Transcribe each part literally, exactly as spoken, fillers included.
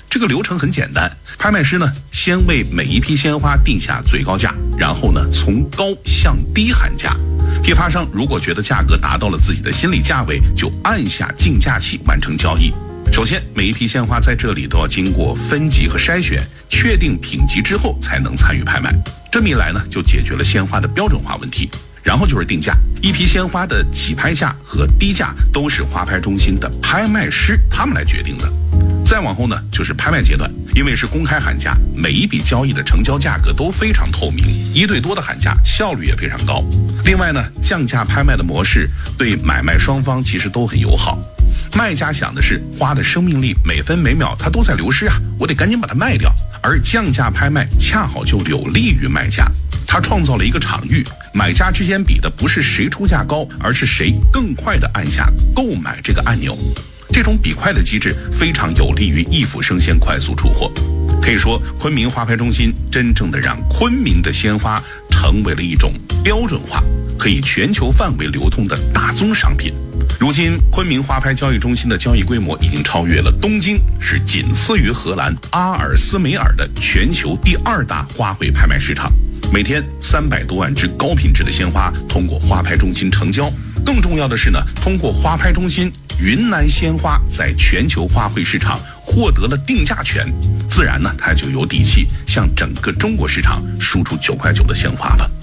这个流程很简单，拍卖师呢先为每一批鲜花定下最高价，然后呢从高向低喊价。批发商如果觉得价格达到了自己的心理价位，就按下竞价器完成交易。首先，每一批鲜花在这里都要经过分级和筛选，确定品级之后才能参与拍卖。这么一来呢，就解决了鲜花的标准化问题。然后就是定价，一批鲜花的起拍价和低价都是花拍中心的拍卖师他们来决定的。再往后呢，就是拍卖阶段，因为是公开喊价，每一笔交易的成交价格都非常透明，一对多的喊价效率也非常高。另外呢，降价拍卖的模式对买卖双方其实都很友好。卖家想的是花的生命力每分每秒它都在流失啊，我得赶紧把它卖掉。而降价拍卖恰好就有利于卖家，他创造了一个场域，买家之间比的不是谁出价高，而是谁更快地按下购买这个按钮。这种比快的机制非常有利于易府生鲜快速出货。可以说，昆明花拍中心真正的让昆明的鲜花成为了一种标准化、可以全球范围流通的大宗商品。如今，昆明花拍交易中心的交易规模已经超越了东京，是仅次于荷兰阿尔斯梅尔的全球第二大花卉拍卖市场。每天三百多万只高品质的鲜花通过花拍中心成交。更重要的是呢，通过花拍中心，云南鲜花在全球花卉市场获得了定价权，自然呢，它就有底气向整个中国市场输出九块九的鲜花了。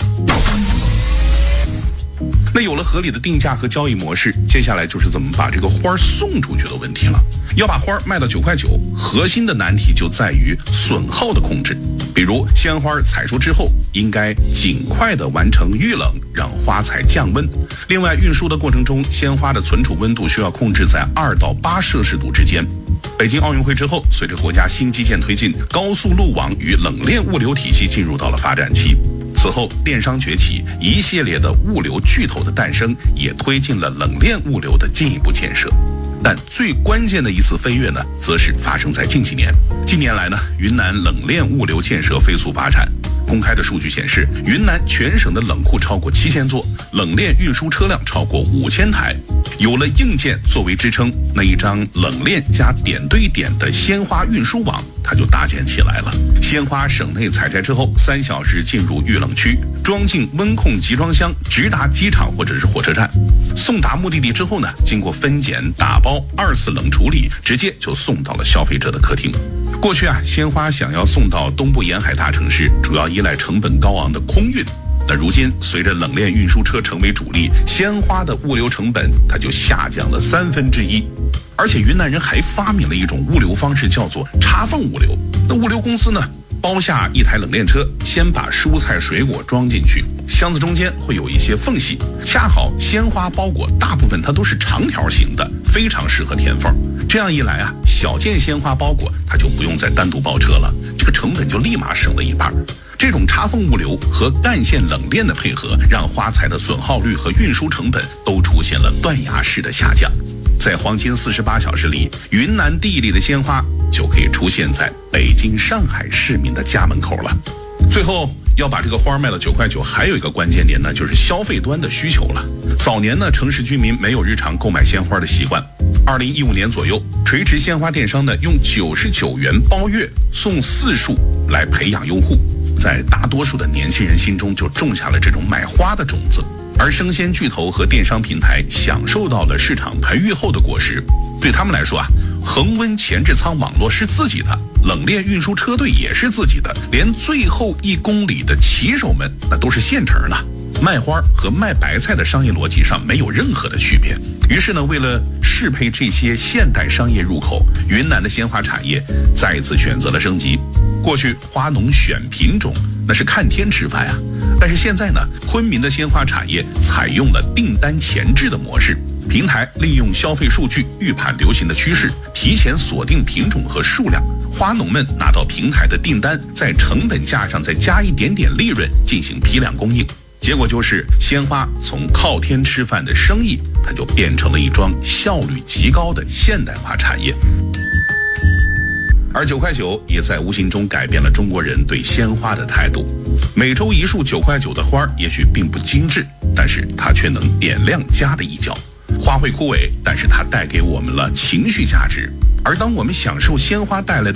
那有了合理的定价和交易模式，接下来就是怎么把这个花送出去的问题了。要把花卖到九块九，核心的难题就在于损耗的控制。比如鲜花采收之后，应该尽快的完成预冷，让花材降温。另外，运输的过程中，鲜花的存储温度需要控制在二到八摄氏度之间。北京奥运会之后，随着国家新基建推进，高速路网与冷链物流体系进入到了发展期。此后，电商崛起，一系列的物流巨头的诞生，也推进了冷链物流的进一步建设。但最关键的一次飞跃呢，则是发生在近几年。近年来呢，云南冷链物流建设飞速发展。公开的数据显示，云南全省的冷库超过七千座，冷链运输车辆超过五千台。有了硬件作为支撑，那一张冷链加点对点的鲜花运输网，它就搭建起来了。鲜花省内采摘之后，三小时进入预冷区，装进温控集装箱，直达机场或者是火车站。送达目的地之后呢，经过分拣、打包、二次冷处理，直接就送到了消费者的客厅。过去啊，鲜花想要送到东部沿海大城市，主要依赖成本高昂的空运。那如今，随着冷链运输车成为主力，鲜花的物流成本它就下降了三分之一。而且云南人还发明了一种物流方式，叫做插缝物流。那物流公司呢，包下一台冷链车，先把蔬菜水果装进去，箱子中间会有一些缝隙，恰好鲜花包裹大部分它都是长条形的，非常适合填缝。这样一来啊，小件鲜花包裹它就不用再单独包车了，这个成本就立马省了一半。这种插缝物流和干线冷链的配合，让花材的损耗率和运输成本都出现了断崖式的下降。在黄金四十八小时里，云南地里的鲜花就可以出现在北京、上海市民的家门口了。最后要把这个花卖到九块九，还有一个关键点呢，就是消费端的需求了。早年呢，城市居民没有日常购买鲜花的习惯。二零一五年左右，垂直鲜花电商呢，用九十九元包月送四束来培养用户，在大多数的年轻人心中就种下了这种买花的种子。而生鲜巨头和电商平台享受到了市场培育后的果实。对他们来说啊，恒温前置仓网络是自己的，冷链运输车队也是自己的，连最后一公里的骑手们那都是现成的。卖花和卖白菜的商业逻辑上没有任何的区别。于是呢，为了适配这些现代商业入口，云南的鲜花产业再一次选择了升级。过去花农选品种那是看天吃饭啊，但是现在呢，昆明的鲜花产业采用了订单前置的模式。平台利用消费数据预判流行的趋势，提前锁定品种和数量。花农们拿到平台的订单，在成本价上再加一点点利润，进行批量供应。结果就是鲜花从靠天吃饭的生意，它就变成了一桩效率极高的现代化产业。而九块九也在无形中改变了中国人对鲜花的态度。每周一束九块九的花也许并不精致，但是它却能点亮家的一角。花会枯萎，但是它带给我们了情绪价值。而当我们享受鲜花带来的